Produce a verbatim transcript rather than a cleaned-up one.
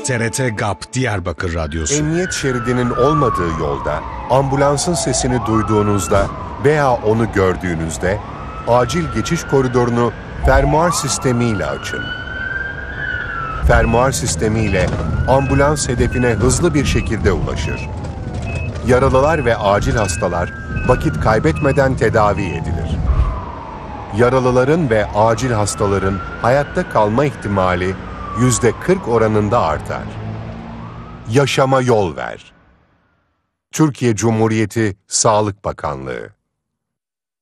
T R T G A P Diyarbakır Radyosu. Emniyet şeridinin olmadığı yolda ambulansın sesini duyduğunuzda veya onu gördüğünüzde acil geçiş koridorunu fermuar sistemiyle açın. Fermuar sistemiyle ambulans hedefine hızlı bir şekilde ulaşır. Yaralılar ve acil hastalar vakit kaybetmeden tedavi edilir. Yaralıların ve acil hastaların hayatta kalma ihtimali yüzde kırk oranında artar. Yaşama yol ver. Türkiye Cumhuriyeti Sağlık Bakanlığı.